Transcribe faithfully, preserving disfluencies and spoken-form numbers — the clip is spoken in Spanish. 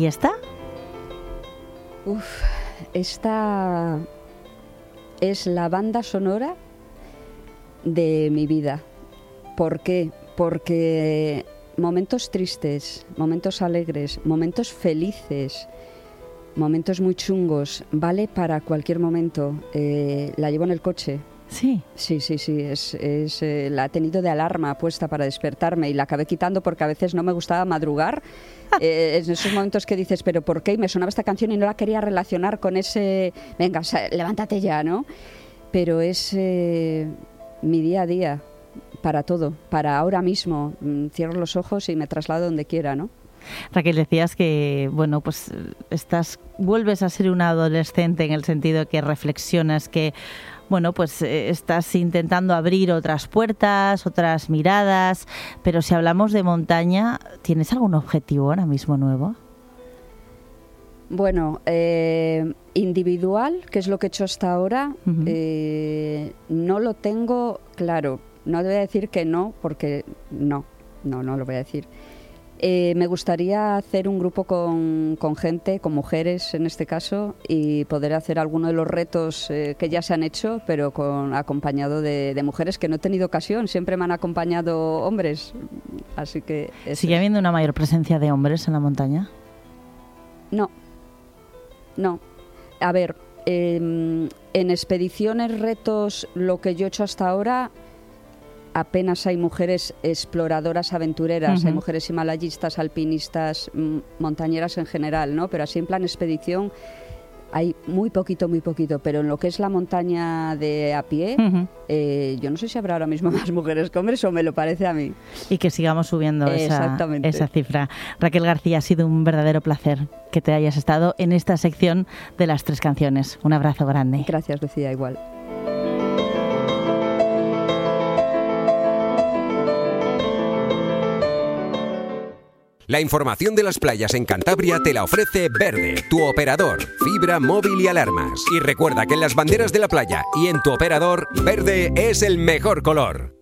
¿Y esta? Uf, esta es la banda sonora de mi vida. ¿Por qué? Porque momentos tristes, momentos alegres, momentos felices, momentos muy chungos, vale para cualquier momento. Eh, la llevo en el coche. Sí. Sí, sí, sí, es, es, eh, la he tenido de alarma puesta para despertarme y la acabé quitando porque a veces no me gustaba madrugar. Eh, en esos momentos que dices, ¿pero por qué? Y me sonaba esta canción y no la quería relacionar con ese, venga, o sea, levántate ya, ¿no? Pero es eh, mi día a día, para todo, para ahora mismo. Mm, cierro los ojos y me traslado donde quiera, ¿no? Raquel, decías que, bueno, pues estás, vuelves a ser una adolescente en el sentido que reflexionas, que, bueno, pues eh, estás intentando abrir otras puertas, otras miradas, pero si hablamos de montaña, ¿tienes algún objetivo ahora mismo nuevo? Bueno, eh, individual, que es lo que he hecho hasta ahora, Uh-huh. eh, no lo tengo claro. No te voy a decir que no, porque no, no, no lo voy a decir. Eh, me gustaría hacer un grupo con, con gente, con mujeres en este caso, y poder hacer alguno de los retos eh, que ya se han hecho, pero con acompañado de, de mujeres, que no he tenido ocasión, siempre me han acompañado hombres, así que... ¿Sigue es. habiendo una mayor presencia de hombres en la montaña? No, no. A ver, eh, en expediciones, retos, lo que yo he hecho hasta ahora... apenas hay mujeres exploradoras, aventureras, uh-huh. Hay mujeres himalayistas, alpinistas, m- montañeras en general, ¿no? Pero así en plan expedición hay muy poquito, muy poquito. Pero en lo que es la montaña de a pie, uh-huh. eh, yo no sé si habrá ahora mismo más mujeres que hombres, o me lo parece a mí. Y que sigamos subiendo esa, esa cifra. Raquel García, ha sido un verdadero placer que te hayas estado en esta sección de las tres canciones. Un abrazo grande. Gracias, Lucía, igual. La información de las playas en Cantabria te la ofrece Verde, tu operador, fibra, móvil y alarmas. Y recuerda que en las banderas de la playa y en tu operador, verde es el mejor color.